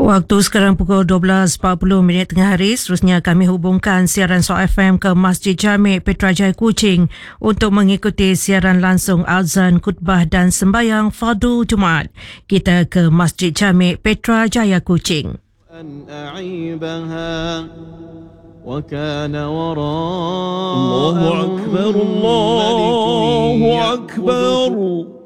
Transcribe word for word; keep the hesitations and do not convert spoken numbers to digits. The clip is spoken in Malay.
Waktu sekarang pukul dua belas empat puluh minit tengah hari. Seterusnya kami hubungkan siaran S O F M ke Masjid Jami' Petrajaya Kuching untuk mengikuti siaran langsung azan, khutbah dan sembahyang fardu Jumaat. Kita ke Masjid Jami' Petrajaya Kuching. وكان وراء الله أكبر الله أكبر